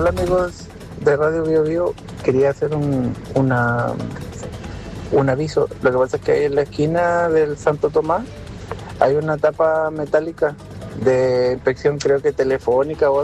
Hola amigos de Radio Bio Bio, quería hacer un aviso. Lo que pasa es que ahí en la esquina del Santo Tomás hay una tapa metálica de inspección, creo que telefónica o